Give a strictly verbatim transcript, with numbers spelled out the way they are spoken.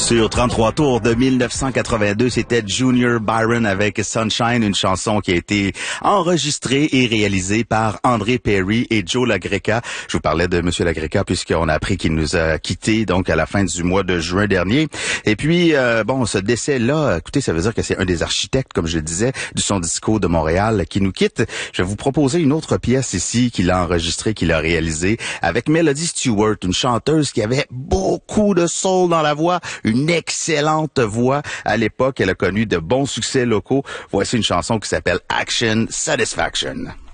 Sur trente-trois tours de mille neuf cent quatre-vingt-deux, c'était Junior Byron avec Sunshine, une chanson qui a été enregistrée et réalisée par André Perry et Joe LaGreca. Je vous parlais de Monsieur LaGreca puisqu'on a appris qu'il nous a quittés donc à la fin du mois de juin dernier. Et puis, euh, bon, ce décès-là, écoutez, ça veut dire que c'est un des architectes, comme je le disais, du son disco de Montréal qui nous quitte. Je vais vous proposer une autre pièce ici qu'il a enregistrée, qu'il a réalisée avec Melody Stewart, une chanteuse qui avait beaucoup de soul dans la voix, une excellente voix. À l'époque, elle a connu de bons succès locaux. Voici une chanson qui s'appelle Action Satisfaction.